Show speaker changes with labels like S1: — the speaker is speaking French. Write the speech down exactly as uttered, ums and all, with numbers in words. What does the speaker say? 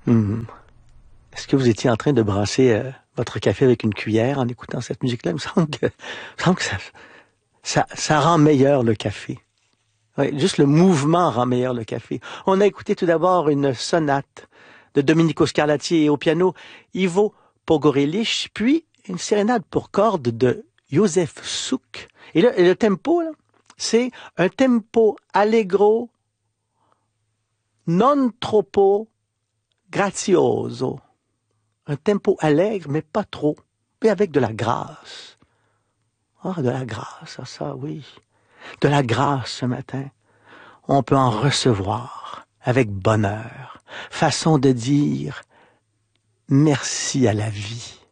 S1: Hum. Est-ce que vous étiez en train de brasser euh, votre café avec une cuillère en écoutant cette musique-là? Il me semble que, il me semble que ça, ça, ça rend meilleur le café. Oui, juste le mouvement rend meilleur le café. On a écouté tout d'abord une sonate de Domenico Scarlatti et au piano Ivo Pogorelic, puis une sérénade pour cordes de Józef Suk. Et là, et le tempo, là, c'est un tempo allegro non troppo grazioso. Un tempo allègre, mais pas trop, mais avec de la grâce. Ah, de la grâce, ah ça, oui. De la grâce ce matin. On peut en recevoir avec bonheur. Façon de dire merci à la vie.